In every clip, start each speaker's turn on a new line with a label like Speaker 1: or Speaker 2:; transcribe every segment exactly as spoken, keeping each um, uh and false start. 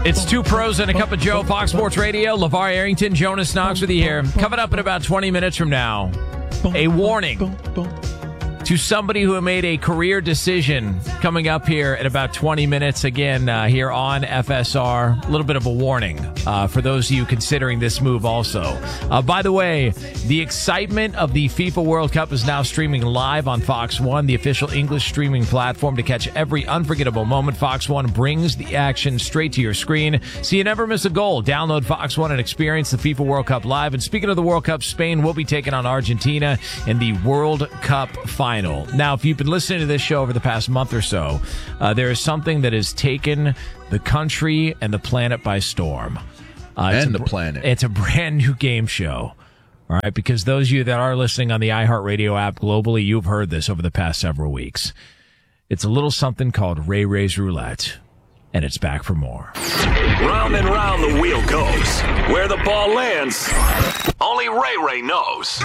Speaker 1: It's two pros and a cup of Joe, Fox Sports Radio. LeVar Arrington, Jonas Knox with you here. Coming up in about twenty minutes from now, a warning to somebody who made a career decision coming up here in about twenty minutes again uh, here on F S R. A little bit of a warning uh, for those of you considering this move also. Uh, by the way, the excitement of the FIFA World Cup is now streaming live on Fox One, the official English streaming platform to catch every unforgettable moment. Fox One brings the action straight to your screen so you never miss a goal. Download Fox One and experience the FIFA World Cup live. And speaking of the World Cup, Spain will be taking on Argentina in the World Cup final. Now, if you've been listening to this show over the past month or so, uh, there is something that has taken the country and the planet by storm. Uh,
Speaker 2: and
Speaker 1: a,
Speaker 2: the planet.
Speaker 1: It's a brand new game show. All right, because those of you that are listening on the iHeartRadio app globally, you've heard this over the past several weeks. It's a little something called Ray Ray's Roulette, and it's back for more.
Speaker 3: Round and round the wheel goes. Where the ball lands, only Ray Ray knows.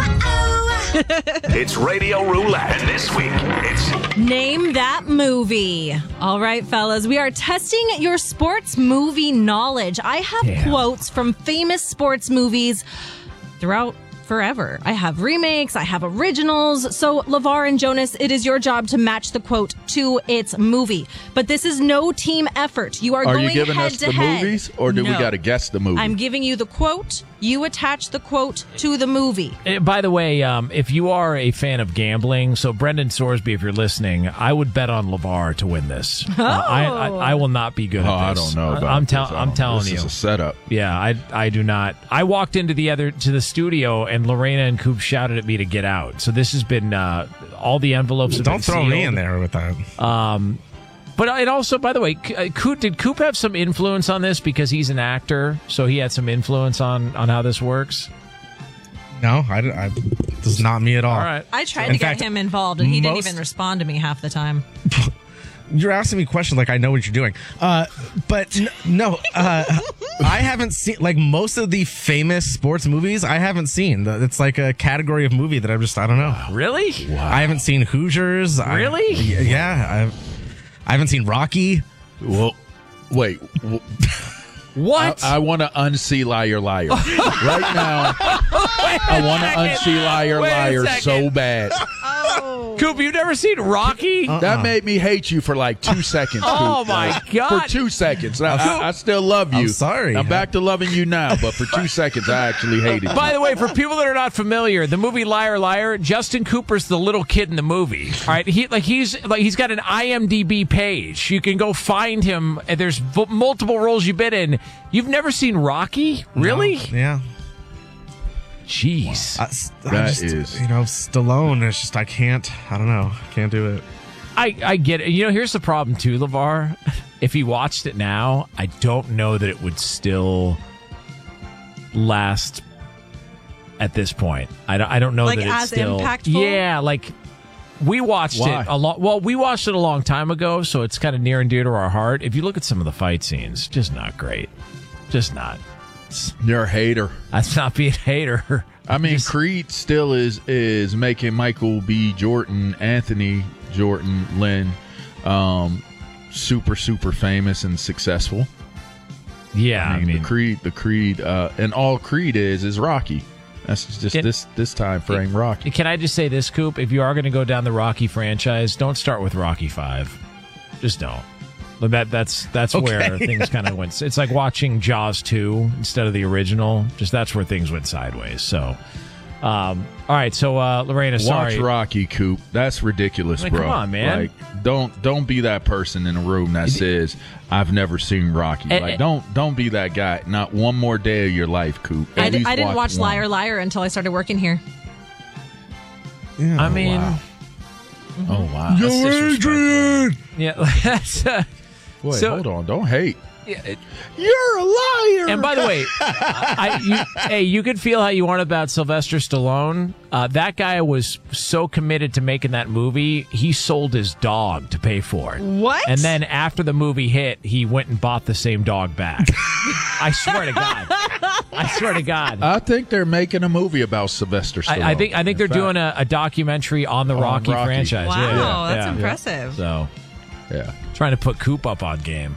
Speaker 3: It's Radio Roulette, and this week, it's...
Speaker 4: Name that movie. All right, fellas, we are testing your sports movie knowledge. I have
Speaker 1: Damn.
Speaker 4: quotes from famous sports movies throughout forever. I have remakes, I have originals. So, LeVar and Jonas, it is your job to match the quote to its movie. But this is no team effort. You are,
Speaker 2: Are
Speaker 4: going
Speaker 2: you giving
Speaker 4: head
Speaker 2: us
Speaker 4: to
Speaker 2: the
Speaker 4: head.
Speaker 2: movies, or do
Speaker 4: No.
Speaker 2: we got to guess the movie?
Speaker 4: I'm giving you the quote. You attach the quote to the movie.
Speaker 1: Uh, By the way, um, if you are a fan of gambling, so Brendan Sorsby, if you're listening, I would bet on LeVar to win this. Uh, I, I I will not be good
Speaker 2: oh,
Speaker 1: at
Speaker 2: I
Speaker 1: this.
Speaker 2: don't know about
Speaker 1: I'm,
Speaker 2: this.
Speaker 1: tell-
Speaker 2: I
Speaker 1: I'm
Speaker 2: don't-
Speaker 1: telling
Speaker 2: this
Speaker 1: you.
Speaker 2: This is a setup.
Speaker 1: Yeah, I I do not. I walked into the other to the studio and Lorena and Coop shouted at me to get out. So this has been uh, all the envelopes. Have
Speaker 5: Don't
Speaker 1: been
Speaker 5: throw me
Speaker 1: sealed.
Speaker 5: in there with that.
Speaker 1: Um, but it also, by the way, Coop, did Coop have some influence on this because he's an actor? So he had some influence on, on how this works.
Speaker 5: No, I, I, this is not me at all.
Speaker 1: All right.
Speaker 4: I tried
Speaker 5: In
Speaker 4: to
Speaker 5: fact,
Speaker 4: get him involved, and he didn't
Speaker 5: most-
Speaker 4: even respond to me half the time.
Speaker 5: You're asking me questions like I know what you're doing. Uh, but n- no, uh, I haven't seen, like, most of the famous sports movies, I haven't seen. It's like a category of movie that I just, I don't know.
Speaker 1: Really?
Speaker 5: I haven't seen Hoosiers. I-
Speaker 1: Really?
Speaker 5: y- yeah. I've, I haven't seen Rocky.
Speaker 2: Well, wait. w-
Speaker 1: What?
Speaker 2: I, I want to unsee Liar Liar. Right now, I want to unsee Liar
Speaker 1: Wait a
Speaker 2: Liar
Speaker 1: second.
Speaker 2: so bad.
Speaker 1: Coop, you've never seen Rocky?
Speaker 2: That made me hate you for like two seconds.
Speaker 1: Oh,
Speaker 2: Coop.
Speaker 1: my God.
Speaker 2: For two seconds. I, I, I still love you.
Speaker 5: I'm sorry.
Speaker 2: I'm back to loving you now, but for two seconds, I actually hated you.
Speaker 1: By the way, for people that are not familiar, the movie Liar Liar, Justin Cooper's the little kid in the movie. All right, he like he's like he's got an I M D B page. You can go find him. And there's v- multiple roles you've been in. You've never seen Rocky, really?
Speaker 5: No. Yeah.
Speaker 1: Jeez,
Speaker 5: I, s- I
Speaker 2: That
Speaker 5: just,
Speaker 2: is-
Speaker 5: you know, Stallone. It's just, I can't, I don't know. Can't do it.
Speaker 1: I I get it. You know, here's the problem too, LeVar. If he watched it now, I don't know that it would still last at this point. I don't, I don't know
Speaker 4: Like,
Speaker 1: that it's
Speaker 4: as
Speaker 1: still
Speaker 4: impactful?
Speaker 1: Yeah, like we watched
Speaker 2: Why?
Speaker 1: it a lot. Well, we watched it a long time ago, so it's kind of near and dear to our heart. If you look at some of the fight scenes, just not great. Just not.
Speaker 2: You're a hater.
Speaker 1: That's not being a hater.
Speaker 2: I mean,
Speaker 1: Just-
Speaker 2: Creed still is is making Michael B. Jordan, Anthony Jordan, Lynn, um, super super famous and successful.
Speaker 1: Yeah,
Speaker 2: I mean, the Creed, the Creed, uh, and all Creed is is Rocky. That's just
Speaker 1: Can-
Speaker 2: this this time frame Rocky.
Speaker 1: Can I just say this, Coop? If you are going to go down the Rocky franchise, don't start with Rocky Five. Just don't. But That that's that's
Speaker 5: Okay.
Speaker 1: where things kind of went. It's like watching Jaws two instead of the original. Just that's where things went sideways. So, um, all right. So, uh, Lorena, sorry.
Speaker 2: Watch Rocky, Coop. That's ridiculous,
Speaker 1: Like,
Speaker 2: bro.
Speaker 1: come on, man.
Speaker 2: Like, don't don't be that person in a room that says I've never seen Rocky.
Speaker 1: Eh,
Speaker 2: Like,
Speaker 1: eh.
Speaker 2: don't don't be that guy. Not one more day of your life, Coop. At
Speaker 4: I, d-
Speaker 2: least
Speaker 4: I didn't watch
Speaker 2: one.
Speaker 4: Liar Liar until I started working here.
Speaker 5: Yeah.
Speaker 1: I mean,
Speaker 2: wow. Oh wow.
Speaker 1: that's disrespectful. Yeah, that's. Uh,
Speaker 2: Wait,
Speaker 1: so-
Speaker 2: hold on. Don't hate.
Speaker 1: yeah, it-
Speaker 2: You're a liar.
Speaker 1: And by the way, I, you, hey, you could feel how you want about Sylvester Stallone. Uh, that guy was so committed to making that movie, he sold his dog to pay for it.
Speaker 4: What?
Speaker 1: And then after the movie hit, he went and bought the same dog back. I swear to God. I swear to God.
Speaker 2: I think they're making a movie about Sylvester Stallone.
Speaker 1: I, I think I think
Speaker 2: In
Speaker 1: they're
Speaker 2: fact,
Speaker 1: doing a, a documentary on the
Speaker 2: On
Speaker 1: Rocky,
Speaker 2: Rocky.
Speaker 1: franchise.
Speaker 4: Wow,
Speaker 1: Yeah,
Speaker 4: that's
Speaker 1: yeah.
Speaker 4: impressive.
Speaker 1: So
Speaker 2: Yeah.
Speaker 1: trying to put Coop up on game.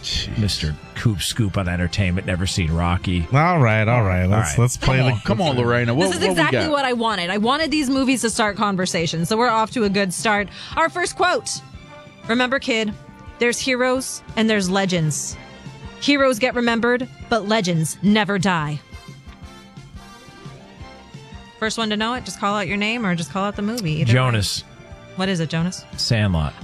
Speaker 1: Mister Coop Scoop on entertainment, never seen Rocky.
Speaker 5: All right, all right. Let's
Speaker 1: right.
Speaker 5: let's play
Speaker 2: Come
Speaker 5: the
Speaker 2: on, come on, Lorena. What,
Speaker 4: This is
Speaker 2: what we
Speaker 4: exactly
Speaker 2: got?
Speaker 4: what I wanted. I wanted these movies to start conversations, so we're off to a good start. Our first quote. Remember, kid, there's heroes and there's legends. Heroes get remembered, but legends never die. First one to know it, just call out your name or just call out the movie. Either
Speaker 1: Jonas,
Speaker 4: way. What is it, Jonas?
Speaker 1: Sandlot.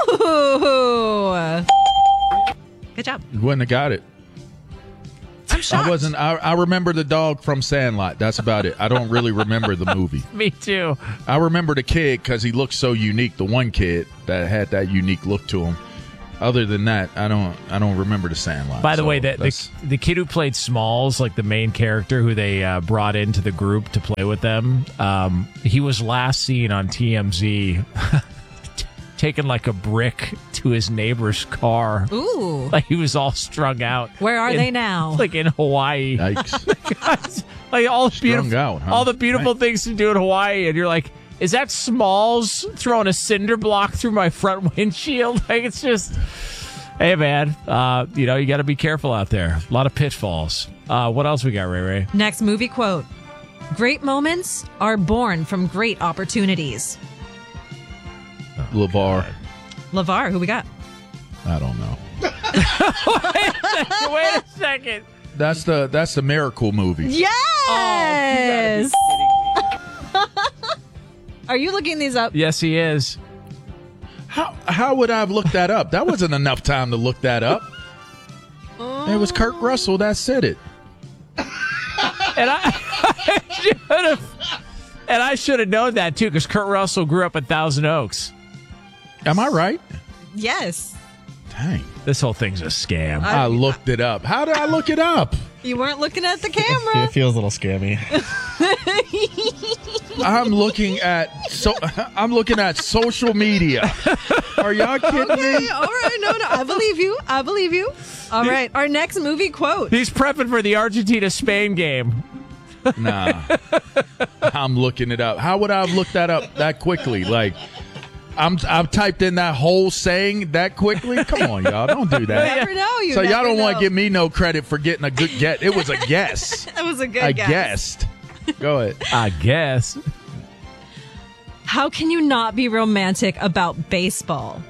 Speaker 4: Ooh! Good job.
Speaker 2: You wouldn't have got it.
Speaker 4: I'm shocked.
Speaker 2: I wasn't. I, I remember the dog from Sandlot. That's about it. I don't really remember the movie.
Speaker 1: Me too.
Speaker 2: I remember the kid because he looked so unique. The one kid that had that unique look to him. Other than that, I don't. I don't remember the Sandlot.
Speaker 1: By the
Speaker 2: So
Speaker 1: way, the, the
Speaker 2: that's-
Speaker 1: the kid who played Smalls, like the main character who they uh, brought into the group to play with them, um, he was last seen on T M Z t- taking like a brick to his neighbor's car.
Speaker 4: Ooh.
Speaker 1: Like he was all strung out.
Speaker 4: Where are
Speaker 1: In-
Speaker 4: they now?
Speaker 1: Like in Hawaii.
Speaker 2: Yikes.
Speaker 1: Like all the
Speaker 2: Strung
Speaker 1: beautiful,
Speaker 2: out, huh?
Speaker 1: all the beautiful things to do in Hawaii, and you're like, is that Smalls throwing a cinder block through my front windshield? Like it's just, hey man, uh, you know you got to be careful out there. A lot of pitfalls. Uh, what else we got, Ray Ray?
Speaker 4: Next movie quote. Great moments are born from great opportunities.
Speaker 2: LeVar.
Speaker 4: LeVar, who we got?
Speaker 2: I don't know.
Speaker 1: Wait a second.
Speaker 2: That's the that's the Miracle movie.
Speaker 4: Yes! Are you looking these up?
Speaker 1: Yes, he is.
Speaker 2: How how would I have looked that up? That wasn't enough time to look that up. It was Kurt Russell that said it.
Speaker 1: And I, I should have, and I should have known that too, because Kurt Russell grew up in Thousand Oaks.
Speaker 2: Am I right?
Speaker 4: Yes.
Speaker 2: Dang.
Speaker 1: This whole thing's a scam.
Speaker 2: I looked it up. How did I look it up?
Speaker 4: You weren't looking at the camera.
Speaker 5: It feels a little scammy.
Speaker 2: I'm looking at so I'm looking at social media. Are y'all kidding me?
Speaker 4: All right, no, no, I believe you. I believe you. All right, our next movie quote.
Speaker 1: He's prepping for the Argentina-Spain game.
Speaker 2: Nah. I'm looking it up. How would I have looked that up that quickly? Like I'm I've typed in that whole saying that quickly. Come on, y'all. Don't do
Speaker 4: You
Speaker 2: that.
Speaker 4: never know. You
Speaker 2: So y'all
Speaker 4: never
Speaker 2: don't want
Speaker 4: know.
Speaker 2: to give me no credit for getting a good guess. It was a guess.
Speaker 4: That was a good
Speaker 2: I
Speaker 4: guess.
Speaker 2: guessed. Go ahead.
Speaker 1: I guess.
Speaker 4: How can you not be romantic about baseball?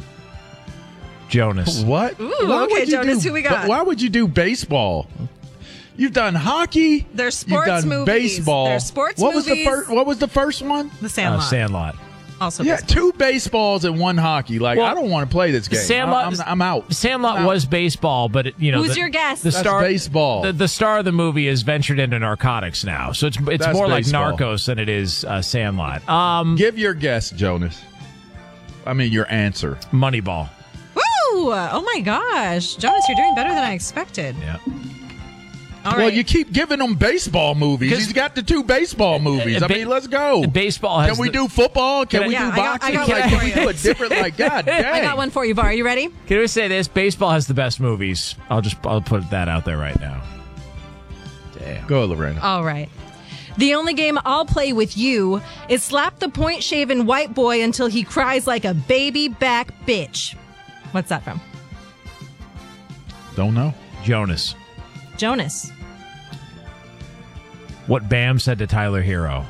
Speaker 1: Jonas.
Speaker 2: What?
Speaker 4: Ooh,
Speaker 2: Why
Speaker 4: okay,
Speaker 2: would you
Speaker 4: Jonas,
Speaker 2: do-
Speaker 4: who we got?
Speaker 2: but Why would you do baseball? You've done hockey.
Speaker 4: They're sports
Speaker 2: You've done
Speaker 4: movies.
Speaker 2: baseball.
Speaker 4: They're sports
Speaker 2: what was the
Speaker 4: movies.
Speaker 2: first? What was the first one?
Speaker 4: The
Speaker 1: Uh,
Speaker 4: Sandlot.
Speaker 1: Sandlot.
Speaker 4: Also,
Speaker 2: Yeah,
Speaker 4: baseball.
Speaker 2: two baseballs and one hockey. Like
Speaker 1: Well,
Speaker 2: I don't want to play this game.
Speaker 1: Sandlot-
Speaker 2: I'm, I'm out.
Speaker 1: Sandlot
Speaker 2: I'm out.
Speaker 1: was baseball, but it, you know.
Speaker 4: Who's
Speaker 1: the,
Speaker 4: your guess?
Speaker 1: The
Speaker 4: That's
Speaker 1: star,
Speaker 2: baseball.
Speaker 1: The, the star of the movie has ventured into narcotics now, so it's it's
Speaker 2: That's
Speaker 1: more
Speaker 2: baseball.
Speaker 1: like Narcos than it is uh, Sandlot. Um,
Speaker 2: Give your guess, Jonas. I mean your answer.
Speaker 1: Moneyball.
Speaker 4: Woo! Oh my gosh, Jonas, you're doing better than I expected.
Speaker 1: Yeah.
Speaker 4: All
Speaker 2: Well,
Speaker 4: right.
Speaker 2: you keep giving them baseball movies.
Speaker 1: 'Cause-
Speaker 2: He's got the two baseball movies. I
Speaker 1: Ba-
Speaker 2: mean, let's go.
Speaker 1: Baseball has.
Speaker 2: Can we
Speaker 1: the-
Speaker 2: do football? Can
Speaker 1: Can I-
Speaker 2: we
Speaker 4: Yeah,
Speaker 2: do
Speaker 4: I got- I
Speaker 2: boxing?
Speaker 4: got
Speaker 2: Like,
Speaker 4: one
Speaker 2: can
Speaker 4: for
Speaker 2: we
Speaker 4: you.
Speaker 2: do a different? Like, God dang.
Speaker 4: I got one for you, Var. Are you ready?
Speaker 1: Can we say this? Baseball has the best movies. I'll just I'll put that out there right now. Damn.
Speaker 2: Go, Lorena.
Speaker 4: All right. The only game I'll play with you is slap the point shaven white boy until he cries like a baby back bitch. What's that from?
Speaker 2: Don't know.
Speaker 1: Jonas.
Speaker 4: Jonas.
Speaker 1: What Bam said to Tyler Hero.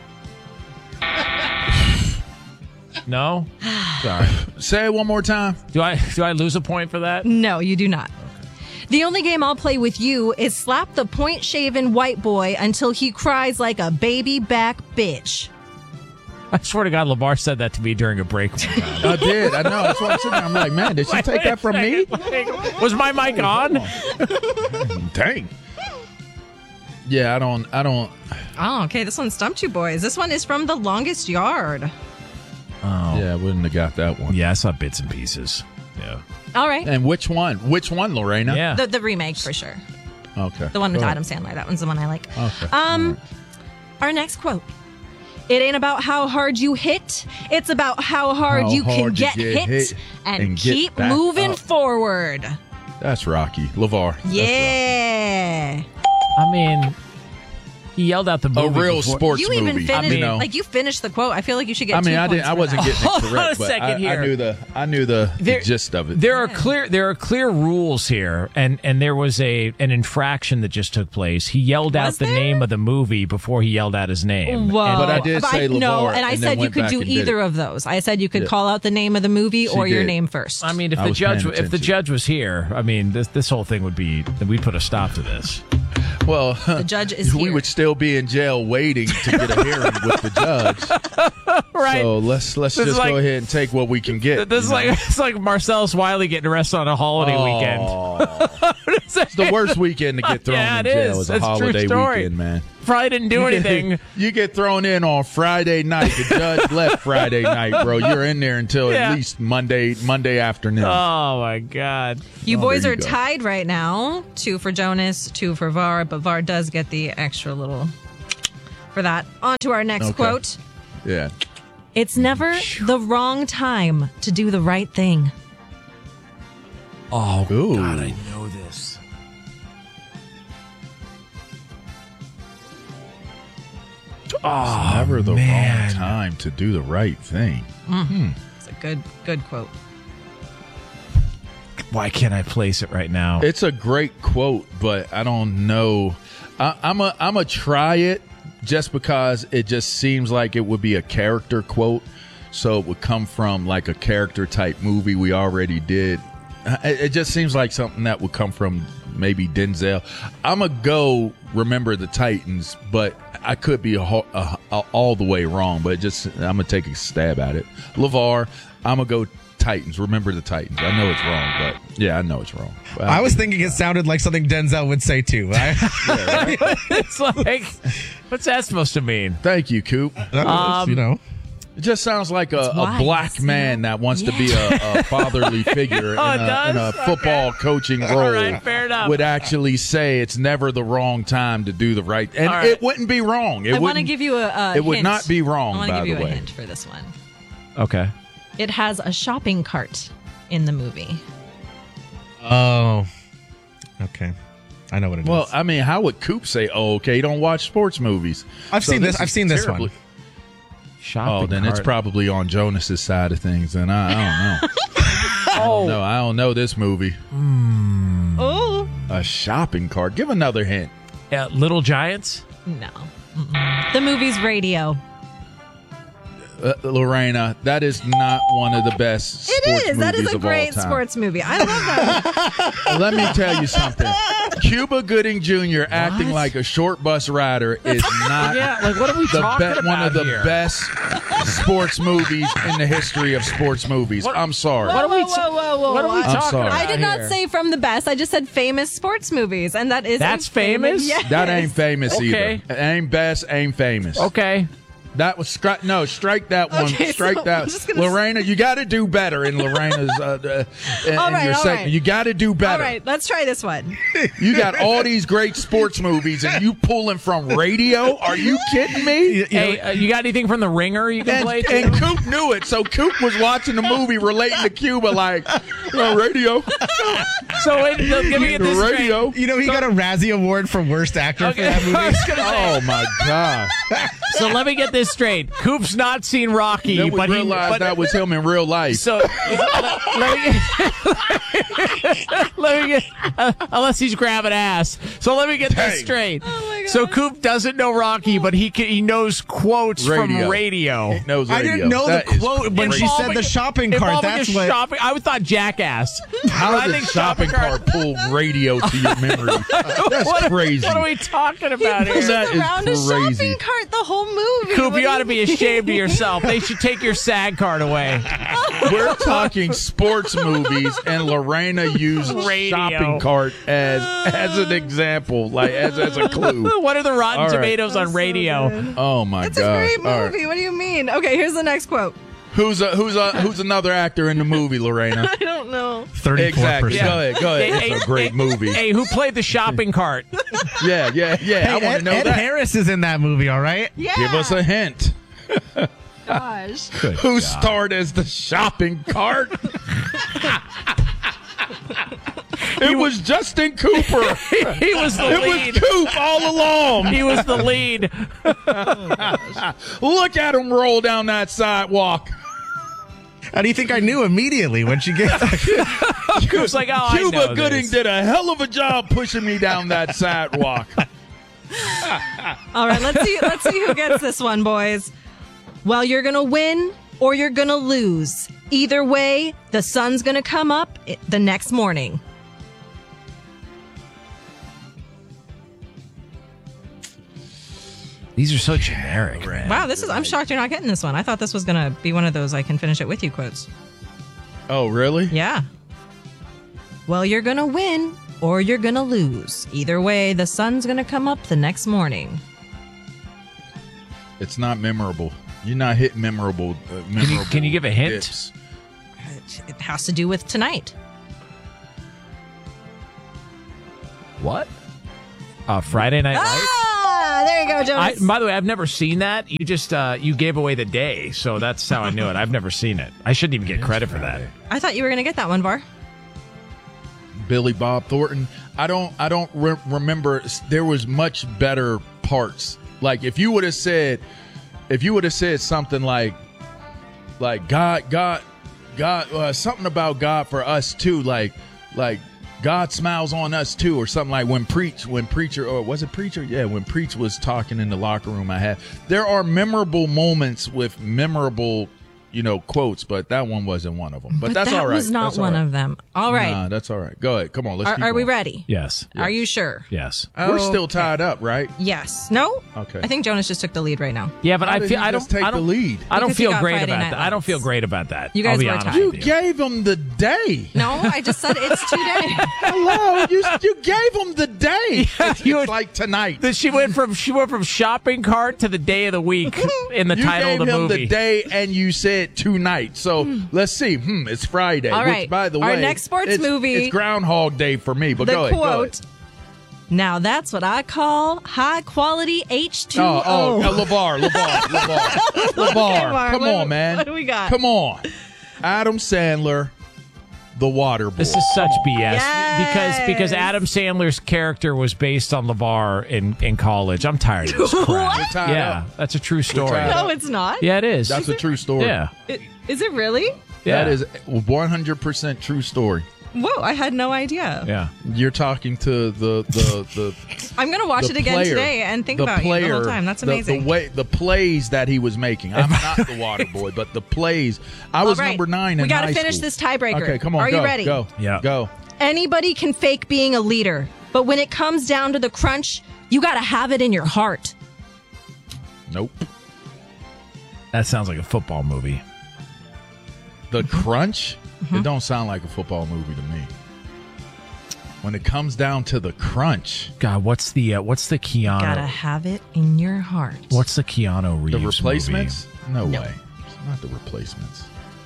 Speaker 1: No? Sorry.
Speaker 2: Say it one more time.
Speaker 1: Do I do I lose a point for that?
Speaker 4: No, you do not. The only game I'll play with you is slap the point shaven white boy until he cries like a baby back bitch.
Speaker 1: I swear to God, LeVar said that to me during a break one time.
Speaker 2: I did. I know. That's why I'm sitting there. I'm like, man, did she take that from me?
Speaker 1: Was my mic on?
Speaker 2: Dang. Yeah, I don't. I don't.
Speaker 4: Oh, okay. This one stumped you boys. This one is from The Longest Yard.
Speaker 1: Oh.
Speaker 2: Yeah, I wouldn't have got that one.
Speaker 1: Yeah, I saw bits and pieces. Yeah.
Speaker 4: All right.
Speaker 2: And which one? Which one, Lorena?
Speaker 1: Yeah.
Speaker 4: The, the remake for sure.
Speaker 2: Okay.
Speaker 4: The one with
Speaker 2: Go
Speaker 4: Adam
Speaker 2: ahead.
Speaker 4: Sandler. That one's the one I like.
Speaker 2: Okay.
Speaker 4: Um, our next quote. It ain't about how hard you hit. It's about how hard
Speaker 2: How
Speaker 4: you can
Speaker 2: hard you
Speaker 4: get,
Speaker 2: get
Speaker 4: hit,
Speaker 2: hit
Speaker 4: and,
Speaker 2: and get
Speaker 4: keep
Speaker 2: back
Speaker 4: moving
Speaker 2: up.
Speaker 4: forward.
Speaker 2: That's Rocky. LeVar. That's
Speaker 4: Yeah.
Speaker 1: I mean, He yelled out the movie.
Speaker 2: A real
Speaker 1: before-
Speaker 2: sports
Speaker 4: You even
Speaker 2: movie.
Speaker 4: finished,
Speaker 2: you know.
Speaker 4: like you finished the quote. I feel like you should get.
Speaker 2: I mean,
Speaker 4: two
Speaker 2: I didn't.
Speaker 4: points
Speaker 2: I
Speaker 4: for
Speaker 2: wasn't
Speaker 4: that.
Speaker 2: getting it
Speaker 1: Hold on
Speaker 2: correct,
Speaker 1: a
Speaker 2: but
Speaker 1: second
Speaker 2: I, I
Speaker 1: here.
Speaker 2: knew the. I knew the, the
Speaker 1: There-
Speaker 2: gist of it.
Speaker 1: There are clear there are clear rules here, and, and there was a an infraction that just took place. He yelled out
Speaker 4: Was
Speaker 1: the
Speaker 4: there?
Speaker 1: name of the movie before he yelled out his name.
Speaker 4: Whoa.
Speaker 1: And-
Speaker 2: But I did say
Speaker 4: no,
Speaker 2: LeVar
Speaker 4: and I
Speaker 2: and then
Speaker 4: said you
Speaker 2: went
Speaker 4: could
Speaker 2: back
Speaker 4: do
Speaker 2: and did
Speaker 4: either
Speaker 2: it.
Speaker 4: of those. I said you could
Speaker 2: Yeah.
Speaker 4: call out the name of the movie
Speaker 2: She
Speaker 4: or your
Speaker 2: did.
Speaker 4: name first.
Speaker 1: I mean, if
Speaker 2: I
Speaker 1: the
Speaker 2: was
Speaker 1: judge
Speaker 2: paying
Speaker 1: if the
Speaker 2: attention.
Speaker 1: judge was here, I mean, this this whole thing would be we put a stop to this.
Speaker 2: Well,
Speaker 4: the judge is
Speaker 2: we
Speaker 4: here.
Speaker 2: would still be in jail waiting to get a hearing with the judge.
Speaker 1: Right.
Speaker 2: So let's let's
Speaker 1: This is
Speaker 2: just
Speaker 1: like-
Speaker 2: go ahead and take what we can get.
Speaker 1: This is
Speaker 2: you
Speaker 1: like
Speaker 2: know?
Speaker 1: it's like Marcellus Wiley getting arrested on a holiday weekend.
Speaker 2: Aw. It's the worst weekend to get thrown
Speaker 1: Yeah,
Speaker 2: in
Speaker 1: it
Speaker 2: jail.
Speaker 1: is.
Speaker 2: Is a
Speaker 1: That's a true
Speaker 2: holiday
Speaker 1: story.
Speaker 2: weekend, man.
Speaker 1: Probably didn't do
Speaker 2: You get-
Speaker 1: anything.
Speaker 2: You get thrown in on Friday night. The judge left Friday night, bro. You're in there until
Speaker 1: Yeah.
Speaker 2: at least Monday Monday afternoon.
Speaker 1: Oh my God.
Speaker 4: You
Speaker 2: Oh,
Speaker 4: boys
Speaker 2: there
Speaker 4: are
Speaker 2: you go.
Speaker 4: tied right now. Two for Jonas, two for Var, but Var does get the extra little for that. On to our next
Speaker 2: Okay.
Speaker 4: quote.
Speaker 2: Yeah.
Speaker 4: It's never the wrong time to do the right thing.
Speaker 1: Oh
Speaker 2: Ooh.
Speaker 1: God, I know this.
Speaker 2: It's never the
Speaker 1: man.
Speaker 2: wrong time to do the right thing.
Speaker 4: It's a good, good quote.
Speaker 1: Why can't I place it right now?
Speaker 2: It's a great quote, but I don't know. I, I'm a I'm a try it just because it just seems like it would be a character quote, so it would come from like a character type movie we already did. It, it just seems like something that would come from maybe Denzel. I'm gonna go Remember the Titans, but I could be a, ho- a, a, all the way wrong. But just I'm gonna take a stab at it. LeVar, I'm gonna go Titans. Remember the Titans. I know it's wrong, but yeah, I know it's wrong. But
Speaker 5: I was thinking it sounded like something Denzel would say too. I,
Speaker 1: It's like, what's that supposed to mean?
Speaker 2: Thank you, Coop.
Speaker 5: um, you know,
Speaker 2: It just sounds like a, a
Speaker 4: wise,
Speaker 2: black man
Speaker 4: yeah.
Speaker 2: that wants to be a, a fatherly figure
Speaker 1: Oh,
Speaker 2: in,
Speaker 1: it
Speaker 2: a, in a
Speaker 1: does?
Speaker 2: football coaching role.
Speaker 1: All right, fair enough.
Speaker 2: Would actually say it's never the wrong time to do the right, and
Speaker 1: All right.
Speaker 2: it wouldn't be wrong. It
Speaker 4: I want to
Speaker 2: wouldn't-
Speaker 4: give you a, a
Speaker 2: It would
Speaker 4: hint.
Speaker 2: not be wrong.
Speaker 4: I want to
Speaker 2: By
Speaker 4: give you
Speaker 2: the
Speaker 4: a
Speaker 2: way,
Speaker 4: hint for this one.
Speaker 1: Okay.
Speaker 4: It has a shopping cart in the movie.
Speaker 5: oh, okay, I know what it is.
Speaker 2: well, I mean, how would Coop say, "Oh, okay, you don't watch sports movies"?
Speaker 5: I've seen this.
Speaker 2: is
Speaker 5: I've seen this
Speaker 2: terribly-
Speaker 5: one.
Speaker 1: Shopping
Speaker 2: Oh, then it's
Speaker 1: cart.
Speaker 2: probably on Jonas's side of things, and I, I don't know.
Speaker 1: Oh,
Speaker 2: No, I don't know this movie.
Speaker 4: Oh
Speaker 2: A shopping cart. Give another hint.
Speaker 1: yeah, Little Giants.
Speaker 4: no! Mm-mm. The movie's Radio.
Speaker 2: Uh, Lorena, that is not one of the best sports
Speaker 4: It is. That is
Speaker 2: movies
Speaker 4: a
Speaker 2: of all
Speaker 4: great
Speaker 2: time.
Speaker 4: sports movie. I love that.
Speaker 2: Let me tell you something. Cuba Gooding Junior acting like a short bus rider is not
Speaker 1: Yeah, like what are we
Speaker 2: the
Speaker 1: talking
Speaker 2: be-
Speaker 1: about
Speaker 2: one of the
Speaker 1: here?
Speaker 2: best sports movies in the history of sports movies.
Speaker 1: What-
Speaker 2: I'm sorry.
Speaker 1: What are we?
Speaker 4: Whoa, whoa, whoa, whoa,
Speaker 1: What are we
Speaker 4: whoa.
Speaker 2: I'm
Speaker 1: talking
Speaker 2: sorry.
Speaker 1: about
Speaker 4: I did not
Speaker 1: here?
Speaker 4: say from the best. I just said famous sports movies, and that is
Speaker 1: That's
Speaker 4: a famous.
Speaker 1: famous?
Speaker 4: Yes.
Speaker 2: That ain't famous
Speaker 1: Okay.
Speaker 2: either. Ain't best, ain't famous.
Speaker 1: Okay.
Speaker 2: That was stri- no strike that one.
Speaker 4: Okay,
Speaker 2: strike
Speaker 4: so
Speaker 2: that.
Speaker 4: I'm just gonna-
Speaker 2: Lorena, you got to do better in Lorena's uh, uh, in,
Speaker 4: All
Speaker 2: in
Speaker 4: right,
Speaker 2: your
Speaker 4: all
Speaker 2: segment.
Speaker 4: right.
Speaker 2: You got to do
Speaker 4: All
Speaker 2: better.
Speaker 4: right, let's try this one.
Speaker 2: You got all these great sports movies, and you pulling from radio? Are you kidding me?
Speaker 5: You know,
Speaker 1: Hey, uh, you got anything from The Ringer you can
Speaker 2: And,
Speaker 1: play? too?
Speaker 2: and Coop knew it, so Coop was watching the movie relating to Cuba like, oh, radio,
Speaker 1: So wait, so give me
Speaker 2: the
Speaker 1: this straight.
Speaker 2: radio.
Speaker 5: you know, he got a Razzie Award for worst actor
Speaker 1: Okay.
Speaker 5: for that
Speaker 1: I
Speaker 5: movie.
Speaker 1: was gonna say,
Speaker 2: Oh my God!
Speaker 1: so let me get this straight. Coop's not seen Rocky,
Speaker 2: Then we
Speaker 1: but he
Speaker 2: realized
Speaker 1: but,
Speaker 2: that was him in real life.
Speaker 1: So let, let me get, let me get uh, unless he's grabbing ass. So let me get this
Speaker 2: Dang.
Speaker 1: straight.
Speaker 4: Oh my
Speaker 1: So
Speaker 4: gosh.
Speaker 1: Coop doesn't know Rocky, but he can, he knows quotes
Speaker 2: Radio.
Speaker 1: from radio.
Speaker 2: He knows
Speaker 5: I
Speaker 2: radio.
Speaker 5: didn't know
Speaker 2: That
Speaker 5: the
Speaker 2: is
Speaker 5: quote when she
Speaker 2: crazy.
Speaker 5: said the shopping cart.
Speaker 1: Involving
Speaker 5: That's
Speaker 1: a
Speaker 5: what.
Speaker 1: shopping. I thought Jackass.
Speaker 2: How
Speaker 1: I
Speaker 2: did
Speaker 1: think
Speaker 2: shopping cart pull radio to your memory? That's
Speaker 1: what,
Speaker 2: crazy.
Speaker 1: What are we talking
Speaker 4: He
Speaker 1: about
Speaker 4: pushed
Speaker 1: here?
Speaker 2: That is
Speaker 4: around a
Speaker 2: crazy.
Speaker 4: shopping cart the whole movie.
Speaker 1: Coop,
Speaker 4: What
Speaker 1: you
Speaker 4: do
Speaker 1: ought to be ashamed of yourself. They should take your SAG card away.
Speaker 2: We're talking sports movies, and Lorena used
Speaker 1: Radio.
Speaker 2: shopping cart as as an example, like as as a clue.
Speaker 1: What are the Rotten
Speaker 2: All right.
Speaker 1: Tomatoes on radio?
Speaker 2: Oh my
Speaker 4: It's a
Speaker 2: gosh!
Speaker 4: great
Speaker 2: All right.
Speaker 4: movie. What do you mean? Okay, here's the next quote.
Speaker 2: Who's a, who's a, who's another actor in the movie, Lorena?
Speaker 4: I don't know.
Speaker 5: Thirty-four
Speaker 2: Exactly.
Speaker 5: percent.
Speaker 2: Go ahead. Go ahead. It's a great movie.
Speaker 1: Hey, who played the shopping cart?
Speaker 2: Yeah, yeah, yeah. I
Speaker 5: Hey,
Speaker 2: want to
Speaker 5: Ed,
Speaker 2: know
Speaker 5: Ed
Speaker 2: that.
Speaker 5: Harris is in that movie. All right.
Speaker 4: Yeah.
Speaker 2: Give us a hint.
Speaker 4: Gosh.
Speaker 2: Who starred as the shopping cart? It was Justin Cooper.
Speaker 1: He was the
Speaker 2: It
Speaker 1: lead.
Speaker 2: was Coop all along.
Speaker 1: He was the lead.
Speaker 2: Look at him roll down that sidewalk.
Speaker 5: How do you think I knew immediately when she gets?
Speaker 1: Coop's like, oh, I
Speaker 2: Cuba
Speaker 1: know
Speaker 2: Gooding
Speaker 1: this.
Speaker 2: did a hell of a job pushing me down that sidewalk.
Speaker 4: All right, let's see. Let's see who gets this one, boys. Well, you're gonna win or you're gonna lose. Either way, the sun's gonna come up i- the next morning.
Speaker 1: These are so generic, man.
Speaker 4: Wow, this is. I'm shocked you're not getting this one. I thought this was gonna be one of those I can finish it with you quotes.
Speaker 2: Oh, really?
Speaker 4: Yeah. Well, you're gonna win or you're gonna lose. Either way, the sun's gonna come up the next morning.
Speaker 2: It's not memorable. You're not hitting memorable. Uh, memorable
Speaker 1: can you give a hint?
Speaker 2: dips.
Speaker 4: It has to do with tonight.
Speaker 1: What? Uh, Friday Night Lights?
Speaker 4: Ah, there you go,
Speaker 1: I,
Speaker 4: Jonas.
Speaker 1: by the way, I've never seen that. You just uh, you gave away the day, so that's how I knew it. I've never seen it. I shouldn't even get credit for that.
Speaker 4: I thought you were gonna get that one, Var.
Speaker 2: Billy Bob Thornton. I don't. I don't re- remember. There was much better parts. Like if you would have said, if you would have said something like, like God, God, God, uh, something about God for us too. Like, like God smiles on us too, or something like when preach, when preacher, or was it preacher? Yeah, when preach was talking in the locker room. I had. There are memorable moments with memorable, you know, quotes, but that one wasn't one of them. But,
Speaker 4: But
Speaker 2: that's
Speaker 4: that
Speaker 2: all right.
Speaker 4: was not
Speaker 2: That's all
Speaker 4: one
Speaker 2: right.
Speaker 4: of them. All right.
Speaker 2: Nah, that's all right. Go ahead. Come on. Let's.
Speaker 4: are
Speaker 2: keep
Speaker 4: are we
Speaker 2: going.
Speaker 4: ready?
Speaker 1: Yes.
Speaker 4: Are you sure?
Speaker 1: Yes.
Speaker 2: We're
Speaker 4: Oh,
Speaker 2: still tied up, right?
Speaker 4: Yes. No?
Speaker 2: Okay.
Speaker 4: I think Jonas just took the lead right now.
Speaker 1: Yeah, but
Speaker 2: How
Speaker 1: I
Speaker 2: did
Speaker 1: feel
Speaker 2: he
Speaker 1: I don't
Speaker 2: just take
Speaker 1: I don't
Speaker 2: the lead?
Speaker 1: I don't
Speaker 4: Because he
Speaker 1: feel
Speaker 4: got
Speaker 1: great
Speaker 4: Friday
Speaker 1: about
Speaker 4: Night
Speaker 1: that. I don't
Speaker 4: Lights.
Speaker 1: feel great about that.
Speaker 4: You guys
Speaker 1: I'll be
Speaker 4: were
Speaker 1: honest
Speaker 4: tied.
Speaker 2: You
Speaker 1: with you.
Speaker 2: gave him the day.
Speaker 4: No, I just said it's today.
Speaker 2: Hello, you you gave him the day. It's,
Speaker 1: you
Speaker 2: it's
Speaker 1: would-
Speaker 2: like tonight.
Speaker 1: That she went from she went from shopping cart to the day of the week in the
Speaker 2: You
Speaker 1: title
Speaker 2: gave
Speaker 1: of the
Speaker 2: him
Speaker 1: movie.
Speaker 2: the day, and you said tonight. So let's see. Hmm, it's Friday.
Speaker 4: All
Speaker 2: which,
Speaker 4: right.
Speaker 2: by the
Speaker 4: Our
Speaker 2: way,
Speaker 4: next sports
Speaker 2: it's,
Speaker 4: movie-
Speaker 2: It's Groundhog Day for me. But
Speaker 4: The
Speaker 2: go ahead. Go
Speaker 4: quote.
Speaker 2: ahead.
Speaker 4: Now that's what I call high quality H two O.
Speaker 2: Oh, oh, uh, LeVar, LeVar, LeVar, LeVar.
Speaker 4: Var,
Speaker 2: Come
Speaker 4: what-
Speaker 2: on, man.
Speaker 4: what do we got?
Speaker 2: Come on. Adam Sandler, the water boy.
Speaker 1: This is such B S
Speaker 4: Yes.
Speaker 1: because because Adam Sandler's character was based on LeVar in, in college. I'm tired of this crap.
Speaker 2: We're tied
Speaker 1: Yeah,
Speaker 2: up.
Speaker 1: that's a true story.
Speaker 2: tied
Speaker 4: No, it's not.
Speaker 1: Yeah, it is.
Speaker 2: That's a true story.
Speaker 1: yeah.
Speaker 4: I- Is it really?
Speaker 1: Yeah.
Speaker 2: That is a one hundred percent true story.
Speaker 4: Whoa, I had no idea.
Speaker 1: Yeah.
Speaker 2: You're talking to the the the,
Speaker 4: I'm going to watch
Speaker 2: the
Speaker 4: it again
Speaker 2: player,
Speaker 4: today and think
Speaker 2: the
Speaker 4: about
Speaker 2: player,
Speaker 4: you the whole time. That's
Speaker 2: the-
Speaker 4: amazing.
Speaker 2: The, way the plays that he was making. I'm not the water boy, but the plays. I was
Speaker 4: All right.
Speaker 2: number nine in
Speaker 4: We gotta
Speaker 2: high
Speaker 4: finish
Speaker 2: school.
Speaker 4: this tiebreaker.
Speaker 2: Okay, come on.
Speaker 4: Are
Speaker 2: go,
Speaker 4: you ready?
Speaker 2: Go.
Speaker 1: Yeah.
Speaker 2: Go.
Speaker 4: Anybody can fake being a leader, but when it comes down to the crunch, you got to have it in your heart.
Speaker 2: Nope.
Speaker 1: That sounds like a football movie.
Speaker 2: The Crunch.
Speaker 4: Mm-hmm.
Speaker 2: It don't sound like a football movie to me. When it comes down to the crunch,
Speaker 1: God, what's the uh, what's the Keanu?
Speaker 4: Got to have it in your heart.
Speaker 1: What's the Keanu Reeves
Speaker 2: the replacements? No,
Speaker 4: No.
Speaker 2: way. It's not the replacements.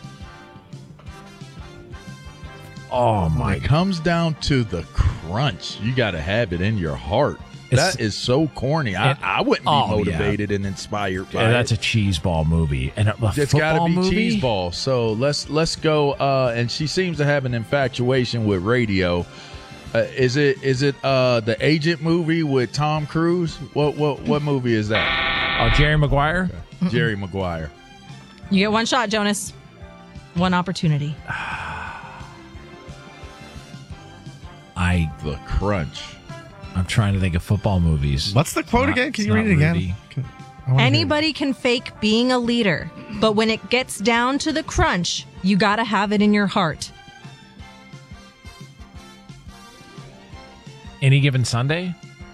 Speaker 1: movie? Oh
Speaker 2: When
Speaker 1: my
Speaker 2: it comes down to the crunch, you got to have it in your heart.
Speaker 1: It's-
Speaker 2: that is so corny. I,
Speaker 1: It-
Speaker 2: I wouldn't be
Speaker 1: oh, yeah.
Speaker 2: motivated and inspired by
Speaker 1: Yeah, that's a
Speaker 2: it.
Speaker 1: cheese ball movie. And a, a
Speaker 2: It's got to
Speaker 1: football
Speaker 2: be
Speaker 1: movie?
Speaker 2: cheese ball. So let's let's go. Uh, and she seems to have an infatuation with radio. Uh, is it is it uh, the Agent movie with Tom Cruise? What what what movie is that?
Speaker 1: Oh, Jerry Maguire?
Speaker 2: Jerry Maguire.
Speaker 4: You get one shot, Jonas. One opportunity.
Speaker 1: I
Speaker 2: The Crunch.
Speaker 1: I'm trying to think of football movies.
Speaker 5: What's the quote
Speaker 1: Not-
Speaker 5: again? Can
Speaker 1: it's
Speaker 5: you read
Speaker 1: not
Speaker 5: it again?
Speaker 1: Rudy.
Speaker 5: Can- I wanna hear it.
Speaker 4: Anybody can fake being a leader, but when it gets down to the crunch, you got to have it in your heart.
Speaker 1: Any Given Sunday?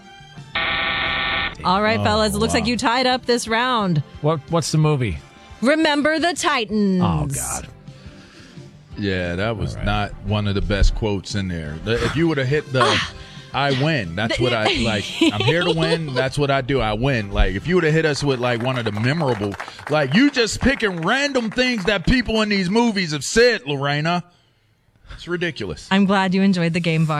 Speaker 4: All right,
Speaker 1: Oh,
Speaker 4: fellas, it looks
Speaker 1: wow.
Speaker 4: like you tied up this round.
Speaker 1: What What's the movie?
Speaker 4: Remember the Titans.
Speaker 1: Oh God.
Speaker 2: Yeah, that was
Speaker 1: right.
Speaker 2: not one of the best quotes in there. The- If you would have hit the I win, that's what I like. I'm here to win. That's what I do. I win. Like, if you would have hit us with like one of the memorable, like you just picking random things that people in these movies have said, Lorena. It's ridiculous.
Speaker 4: I'm glad you enjoyed the game, Var.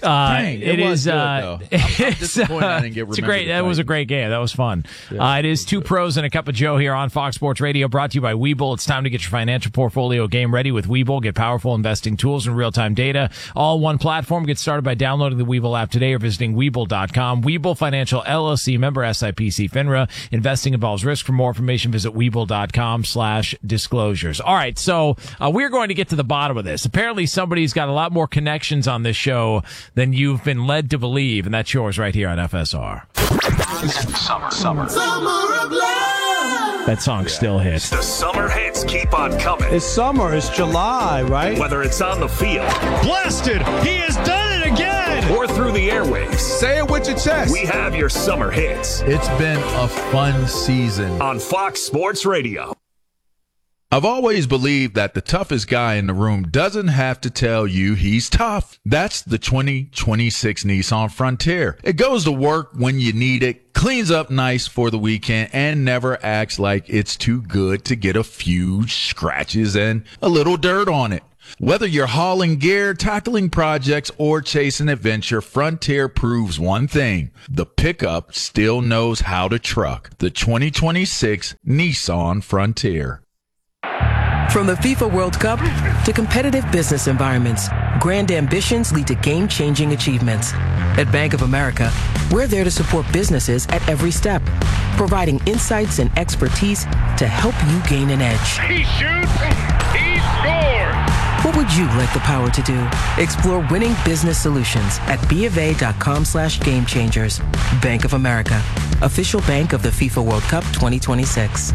Speaker 1: Uh,
Speaker 2: Dang,
Speaker 1: it
Speaker 2: it was
Speaker 1: is.
Speaker 2: good,
Speaker 1: uh,
Speaker 2: though. I'm- I'm
Speaker 1: it's,
Speaker 2: disappointed I
Speaker 1: uh,
Speaker 2: didn't get
Speaker 1: it's a
Speaker 2: remembered
Speaker 1: great.
Speaker 2: the
Speaker 1: That was a
Speaker 2: Titans.
Speaker 1: great game. That was fun. uh, it is two pros and a cup of Joe here on Fox Sports Radio, brought to you by Webull. It's time to get your financial portfolio game ready with Webull. Get powerful investing tools and real time data, all one platform. Get started by downloading the Webull app today or visiting Webull dot com. Webull Financial L L C, member S I P C FINRA. Investing involves risk. For more information, visit Webull dot com slash disclosures. All right, so uh, we're going to get to the bottom of this. Apparently, somebody's got a lot more connections on this show than you've been led to believe, and that's yours right here on F S R.
Speaker 3: Summer, summer.
Speaker 6: Summer of love.
Speaker 1: That song still hits.
Speaker 3: The summer hits keep on coming.
Speaker 7: It's summer. It's July, right?
Speaker 3: Whether it's on the field
Speaker 8: Blasted! He has done it again!
Speaker 3: or through the airwaves,
Speaker 7: Say it with your chest.
Speaker 3: we have your summer hits
Speaker 2: It's been a fun season.
Speaker 3: on Fox Sports Radio.
Speaker 2: I've always believed that the toughest guy in the room doesn't have to tell you he's tough. That's the twenty twenty-six Nissan Frontier. It goes to work when you need it, cleans up nice for the weekend, and never acts like it's too good to get a few scratches and a little dirt on it. Whether you're hauling gear, tackling projects, or chasing adventure, Frontier proves one thing. The pickup still knows how to truck. The twenty twenty-six Nissan Frontier.
Speaker 9: From the FIFA World Cup to competitive business environments, grand ambitions lead to game-changing achievements. At Bank of America, we're there to support businesses at every step, providing insights and expertise to help you gain an edge.
Speaker 8: He shoots. He scores.
Speaker 9: What would you like the power to do? Explore winning business solutions at BofA.com slash game changers. Bank of America, official bank of the FIFA World Cup twenty twenty-six.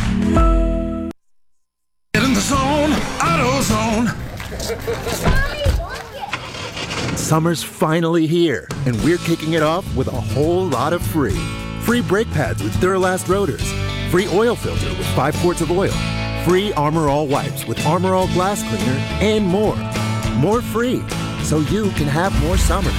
Speaker 6: Get in the zone, AutoZone.
Speaker 10: Summer's finally here, and we're kicking it off with a whole lot of free. Free brake pads with Duralast rotors. Free oil filter with five quarts of oil. Free Armor All wipes with Armor All glass cleaner, and more. More free, so you can have more summer.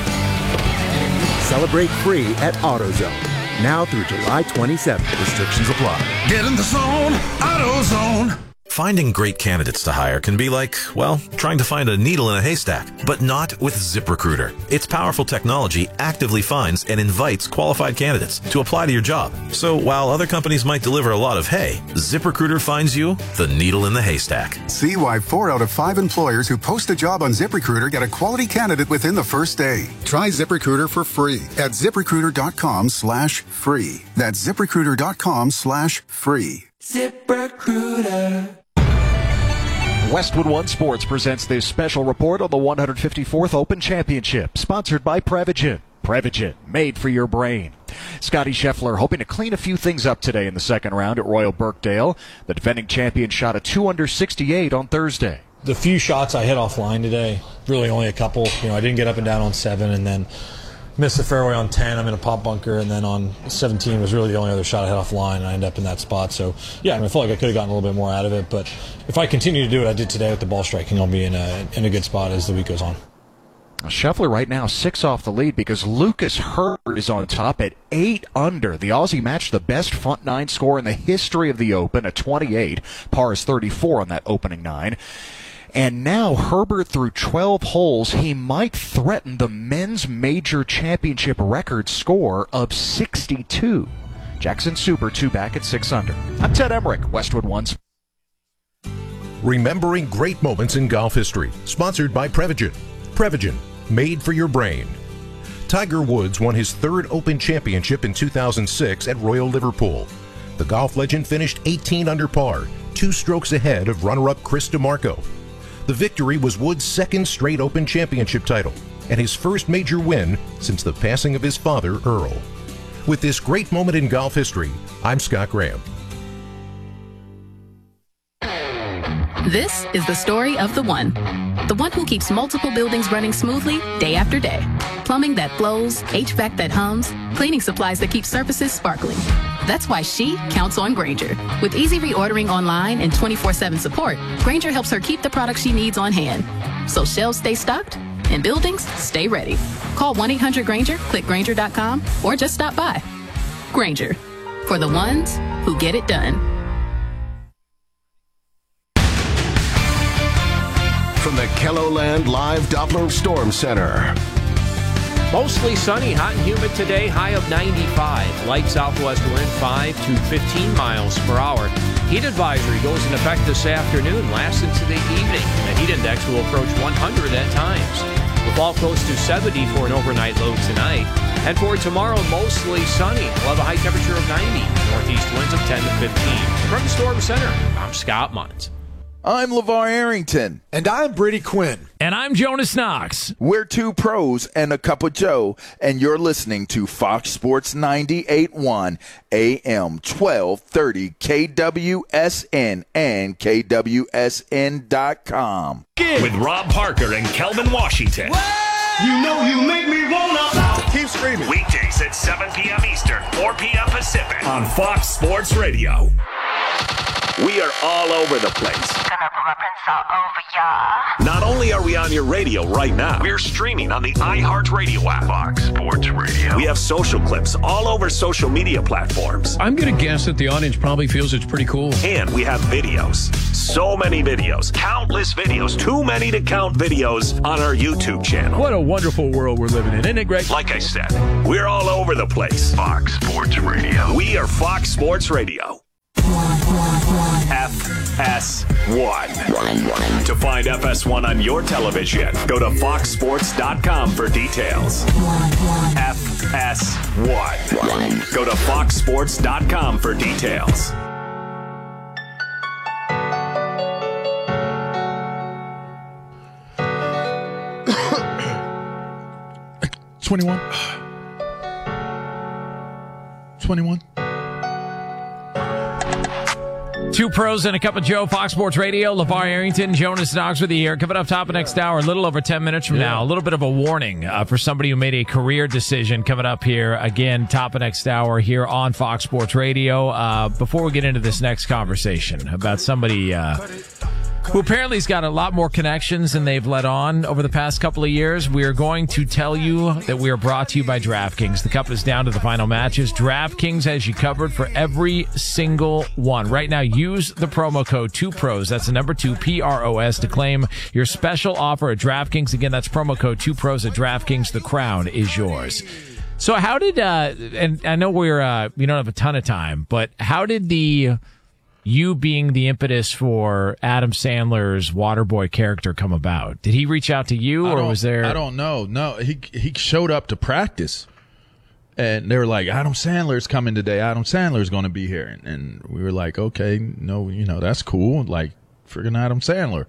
Speaker 10: Celebrate free at AutoZone. Now through July twenty-seventh. Restrictions apply.
Speaker 6: Get in the zone, AutoZone.
Speaker 11: Finding great candidates to hire can be like, well, trying to find a needle in a haystack, but not with ZipRecruiter. Its powerful technology actively finds and invites qualified candidates to apply to your job. So while other companies might deliver a lot of hay, ZipRecruiter finds you the needle in the haystack.
Speaker 12: See why four out of five employers who post a job on ZipRecruiter get a quality candidate within the first day. Try ZipRecruiter for free at ZipRecruiter.com slash free. That's ZipRecruiter.com slash free.
Speaker 6: ZipRecruiter.
Speaker 13: Westwood One Sports presents this special report on the one hundred fifty-fourth Open Championship, sponsored by Prevagen. Prevagen, made for your brain. Scotty Scheffler hoping to clean a few things up today in the second round at Royal Birkdale. The defending champion shot a two under sixty-eight on Thursday.
Speaker 14: The few shots I hit offline today, really only a couple. You know, I didn't get up and down on seven, and then missed the fairway on ten. I'm in a pop bunker, and then on seventeen was really the only other shot I hit offline, and I ended up in that spot. So, yeah, I, mean, I felt like I could have gotten a little bit more out of it. But if I continue to do what I did today with the ball striking, I'll be in a in a good spot as the week goes on.
Speaker 13: Scheffler right now six off the lead because Lucas Herbert is on top at eight under. The Aussie matched the best front nine score in the history of the Open at twenty-eight. Par is thirty-four on that opening nine. And now Herbert, through twelve holes, he might threaten the men's major championship record score of sixty-two. Jackson Super, two back at six under. I'm Ted Emmerich, Westwood One.
Speaker 15: Remembering great moments in golf history. Sponsored by Prevagen. Prevagen, made for your brain. Tiger Woods won his third Open Championship in two thousand six at Royal Liverpool. The golf legend finished eighteen under par, two strokes ahead of runner-up Chris DeMarco. The victory was Woods' second straight Open Championship title and his first major win since the passing of his father, Earl. With this great moment in golf history, I'm Scott Graham.
Speaker 16: This is the story of the one. The one who keeps multiple buildings running smoothly day after day. Plumbing that flows, H V A C that hums, cleaning supplies that keep surfaces sparkling. That's why she counts on Grainger. With easy reordering online and twenty-four seven support, Grainger helps her keep the products she needs on hand. So shelves stay stocked and buildings stay ready. Call one eight hundred Grainger, click Grainger dot com, or just stop by. Grainger, for the ones who get it done.
Speaker 17: from the KELOLAND Live Doppler Storm Center.
Speaker 18: Mostly sunny, hot and humid today, high of ninety-five. Light southwest wind five to fifteen miles per hour. Heat advisory goes into effect this afternoon, lasts into the evening. The heat index will approach one hundred at times. We'll fall close to seventy for an overnight low tonight. And for tomorrow, mostly sunny. We'll have a high temperature of ninety. Northeast winds of ten to fifteen. From the Storm Center, I'm Scott Munns.
Speaker 19: I'm LeVar Arrington.
Speaker 7: And I'm Brady Quinn.
Speaker 1: And I'm Jonas Knox.
Speaker 19: We're two pros and a cup of Joe, and you're listening to Fox Sports ninety-eight point one A M twelve thirty K W S N and K W S N dot com.
Speaker 3: With Rob Parker and Kelvin Washington.
Speaker 6: You know you make me wanna
Speaker 7: keep screaming.
Speaker 3: Weekdays at seven p.m. Eastern, four p.m. Pacific on Fox Sports Radio. We are all over the place.
Speaker 20: Gonna put my pencil over ya.
Speaker 3: Not only are we on your radio right now, we're streaming on the iHeartRadio app. Fox Sports Radio. We have social clips all over social media platforms.
Speaker 21: I'm going to guess that the audience probably feels it's pretty cool.
Speaker 3: And we have videos. So many videos. Countless videos. Too many to count videos on our YouTube channel.
Speaker 21: What a wonderful world we're living in, isn't it, Greg?
Speaker 3: Like I said, we're all over the place. Fox Sports Radio. We are Fox Sports Radio. F S one. To find F S one on your television, go to fox sports dot com for details. F S one. Go to fox sports dot com for details.
Speaker 2: twenty-one. twenty-one.
Speaker 1: Two pros and a cup of Joe, Fox Sports Radio. LeVar Arrington, Jonas Knox with you here. Coming up top of next hour, a little over ten minutes from yeah. now. A little bit of a warning uh, for somebody who made a career decision coming up here. Again, top of next hour here on Fox Sports Radio. Uh, before we get into this next conversation about somebody uh, who apparently has got a lot more connections than they've let on over the past couple of years, we are going to tell you that we are brought to you by DraftKings. The cup is down to the final matches. DraftKings has you covered for every single one. Right now, use the promo code two pros. That's the number two, P R O S, to claim your special offer at DraftKings. Again, that's promo code two pros at DraftKings. The crown is yours. So how did, uh, and I know we're, uh, we don't have a ton of time, but how did the... you being the impetus for Adam Sandler's Waterboy character come about? Did he reach out to you, or was there?
Speaker 2: I don't know. No, he he showed up to practice, and they were like, Adam Sandler's coming today. Adam Sandler's going to be here, and, and we were like, okay, no, you know, that's cool. Like, friggin' Adam Sandler,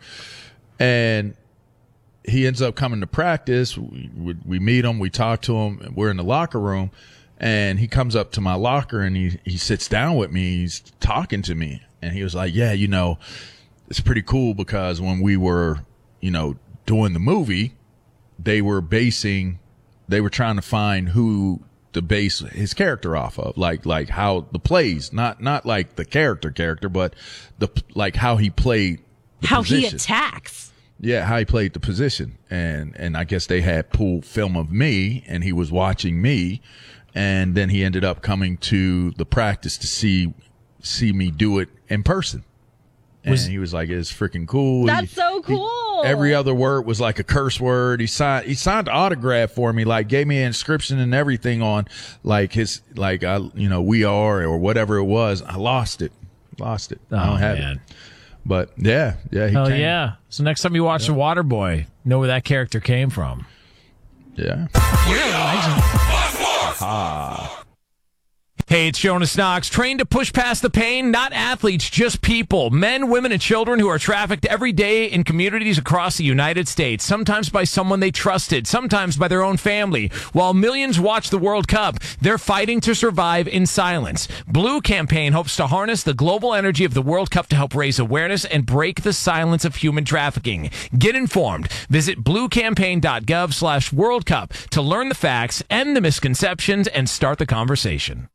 Speaker 2: and he ends up coming to practice. We, we, we meet him, we talk to him. We're in the locker room. And he comes up to my locker and he, he sits down with me. He's talking to me. And he was like, yeah, you know, it's pretty cool because when we were, you know, doing the movie, they were basing, they were trying to find who to base his character off of. Like, like how the plays, not, not like the character character, but the, like how he played the
Speaker 4: how
Speaker 2: position.
Speaker 4: he attacks.
Speaker 2: Yeah, how he played the position. And, and I guess they had pulled film of me and he was watching me. And then he ended up coming to the practice to see see me do it in person. And was, he was like, it's freaking cool.
Speaker 4: That's
Speaker 2: he,
Speaker 4: so cool.
Speaker 2: He, every other word was like a curse word. He signed he signed an autograph for me, like gave me an inscription and everything on like his like I you know, we are or whatever it was. I lost it. Lost it.
Speaker 1: Oh,
Speaker 2: I don't have
Speaker 1: man.
Speaker 2: it. But yeah, yeah, he
Speaker 1: Hell
Speaker 2: came.
Speaker 1: yeah. So next time you watch yeah. The Waterboy, know where that character came from.
Speaker 2: Yeah.
Speaker 4: You're a legend.
Speaker 1: Ah. Hey, it's Jonas Knox. Trained to push past the pain? Not athletes, just people. Men, women, and children who are trafficked every day in communities across the United States. Sometimes by someone they trusted, sometimes by their own family. While millions watch the World Cup, they're fighting to survive in silence. Blue Campaign hopes to harness the global energy of the World Cup to help raise awareness and break the silence of human trafficking. Get informed. Visit bluecampaign.gov slash World Cup to learn the facts, end the misconceptions, and start the conversation.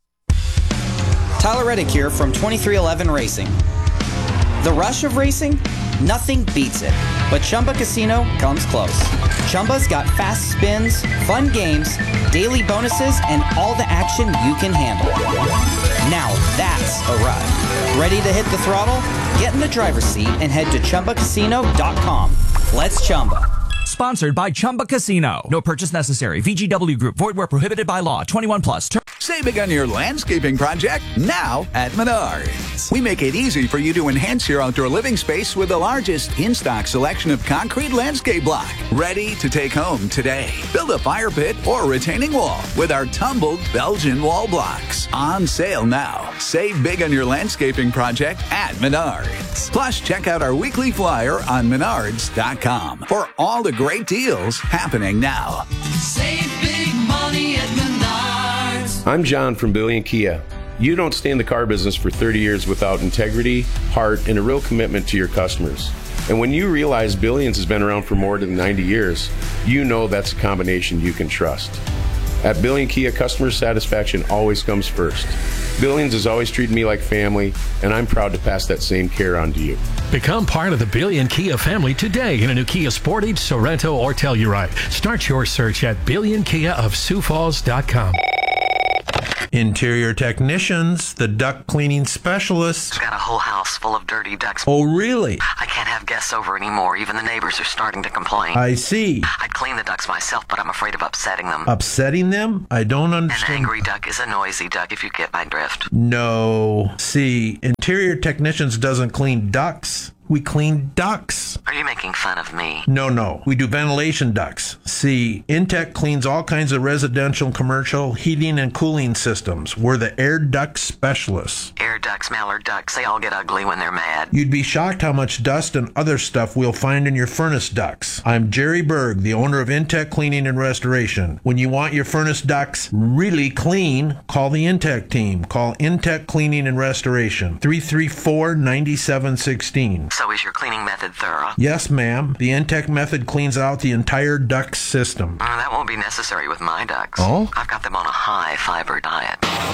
Speaker 22: Tyler Reddick here from twenty-three eleven Racing. The rush of racing? Nothing beats it. But Chumba Casino comes close. Chumba's got fast spins, fun games, daily bonuses, and all the action you can handle. Now that's a ride. Ready to hit the throttle? Get in the driver's seat and head to Chumba Casino dot com. Let's Chumba.
Speaker 5: Sponsored by Chumba Casino. No purchase necessary. V G W Group. Void where prohibited by law. twenty-one plus. Ter-
Speaker 8: Save big on your landscaping project now at Menards. We make it easy for you to enhance your outdoor living space with the largest in-stock selection of concrete landscape block. Ready to take home today. Build a fire pit or retaining wall with our tumbled Belgian wall blocks. On sale now. Save big on your landscaping project at Menards. Plus, check out our weekly flyer on menards dot com for all the great deals happening now.
Speaker 23: Save big money at Menards.
Speaker 24: I'm John from Billion Kia. You don't stay in the car business for thirty years without integrity, heart, and a real commitment to your customers. And when you realize Billions has been around for more than ninety years, you know that's a combination you can trust. At Billion Kia, customer satisfaction always comes first. Billions has always treated me like family, and I'm proud to pass that same care on to you.
Speaker 25: Become part of the Billion Kia family today in a new Kia Sportage, Sorento, or Telluride. Start your search at billion kia of sioux falls dot com.
Speaker 26: Interior technicians, the duct cleaning specialists.
Speaker 27: Got a whole house full of dirty ducts.
Speaker 26: Oh, really?
Speaker 27: I can't have guests over anymore. Even the neighbors are starting to complain.
Speaker 26: I see.
Speaker 27: I'd clean the ducts myself, but I'm afraid of upsetting them.
Speaker 26: Upsetting them? I don't understand.
Speaker 27: An angry duck is a noisy duck, if you get my drift.
Speaker 26: No. See, interior technicians doesn't clean ducts. We clean ducts.
Speaker 27: Are you making fun of me?
Speaker 26: No, no. We do ventilation ducts. See, Intech cleans all kinds of residential and commercial heating and cooling systems. We're the air duct specialists.
Speaker 27: Air ducts, mallard ducks, they all get ugly when they're mad.
Speaker 26: You'd be shocked how much dust and other stuff we'll find in your furnace ducts. I'm Jerry Berg, the owner of Intech Cleaning and Restoration. When you want your furnace ducts really clean, call the Intech team. Call Intech Cleaning and Restoration, three three four, nine seven one six.
Speaker 27: So is your cleaning method thorough?
Speaker 26: Yes, ma'am. The Intech method cleans out the entire duct system.
Speaker 27: Uh, that won't be necessary with my ducts.
Speaker 26: Oh?
Speaker 27: I've got them on a high fiber diet.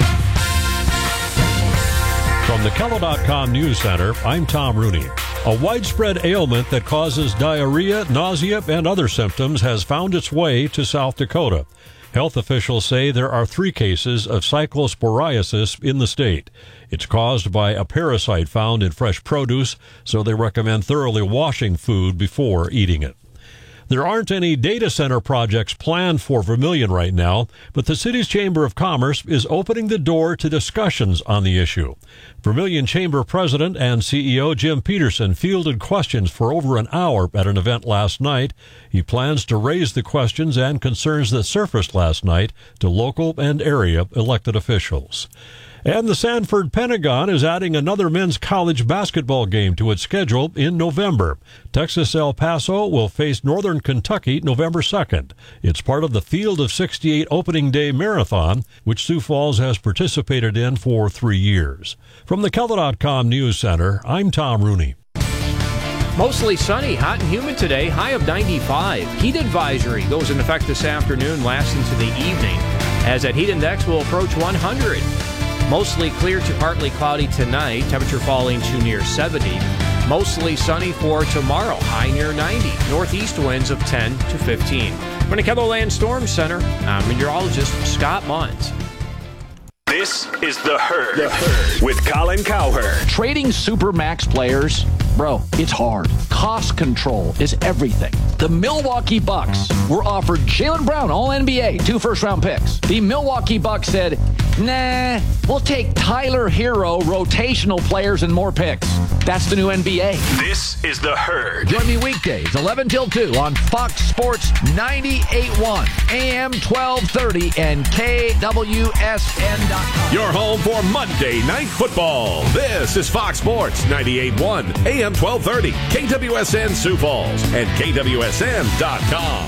Speaker 28: From the Kello dot com News Center, I'm Tom Rooney. A widespread ailment that causes diarrhea, nausea, and other symptoms has found its way to South Dakota. Health officials say there are three cases of cyclosporiasis in the state. It's caused by a parasite found in fresh produce, so they recommend thoroughly washing food before eating it. There aren't any data center projects planned for Vermilion right now, but the city's Chamber of Commerce is opening the door to discussions on the issue. Vermilion Chamber President and C E O Jim Peterson fielded questions for over an hour at an event last night. He plans to raise the questions and concerns that surfaced last night to local and area elected officials. And the Sanford Pentagon is adding another men's college basketball game to its schedule in November. Texas El Paso will face Northern Kentucky November second. It's part of the Field of sixty-eight opening day marathon, which Sioux Falls has participated in for three years. From the Kello dot com News Center, I'm Tom Rooney.
Speaker 18: Mostly sunny, hot and humid today, high of ninety-five. Heat advisory goes into effect this afternoon, lasts into the evening, as that heat index will approach one hundred. Mostly clear to partly cloudy tonight, temperature falling to near seventy. Mostly sunny for tomorrow, high near ninety. Northeast winds of ten to fifteen. From the KELOLAND Storm Center, I'm meteorologist Scott Mundt.
Speaker 3: This is The Herd, the Herd. With Colin Cowherd.
Speaker 29: Trading Supermax players, bro, it's hard. Cost control is everything. The Milwaukee Bucks were offered Jaylen Brown, All N B A, two first-round picks. The Milwaukee Bucks said, nah, we'll take Tyler Hero, rotational players, and more picks. That's the new N B A.
Speaker 3: This is The Herd.
Speaker 29: Join me weekdays, eleven till two on Fox Sports ninety-eight point one, A M twelve thirty, and K W S N dot com.
Speaker 30: Your home for Monday Night Football. This is Fox Sports ninety-eight point one, A M twelve thirty, K W S N Sioux Falls, and K W S N dot com.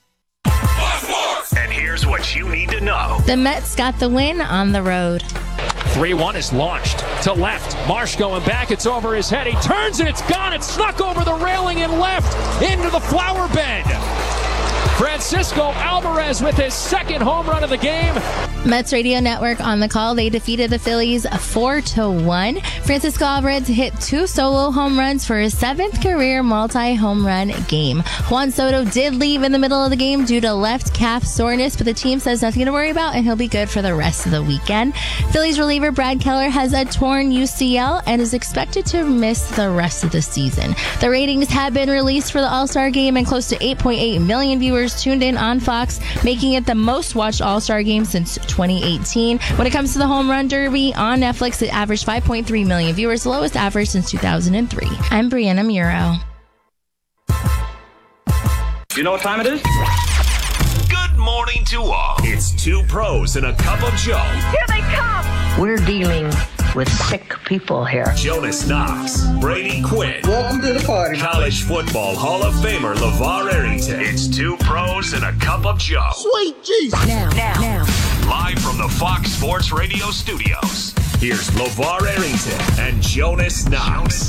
Speaker 3: And here's what you need to know.
Speaker 31: The Mets got the win on the road.
Speaker 18: three one is launched to left. Marsh going back. It's over his head. He turns and it's gone. It's snuck over the railing and left into the flower bed. Francisco Alvarez with his second home run of the game.
Speaker 31: Mets Radio Network on the call. They defeated the Phillies four to one. Francisco Alvarez hit two solo home runs for his seventh career multi-home run game. Juan Soto did leave in the middle of the game due to left calf soreness, but the team says nothing to worry about, and he'll be good for the rest of the weekend. Phillies reliever Brad Keller has a torn U C L and is expected to miss the rest of the season. The ratings have been released for the All-Star Game, and close to eight point eight million viewers tuned in on Fox, making it the most watched All-Star Game since twenty eighteen. When it comes to the Home Run Derby on Netflix, it averaged five point three million viewers, the lowest average since two thousand three. I'm Brianna Muro.
Speaker 6: You know what time it is?
Speaker 3: Good morning to all. It's two pros and a cup of Joe.
Speaker 20: Here they come! We're dealing with sick people here.
Speaker 3: Jonas Knox, Brady Quinn.
Speaker 9: Welcome to the party.
Speaker 3: College football Hall of Famer LeVar Arrington. It's two pros and a cup of Joe.
Speaker 9: Sweet Jesus.
Speaker 20: Now, now, now.
Speaker 3: Live from the Fox Sports Radio studios, here's LeVar Arrington and Jonas Knox.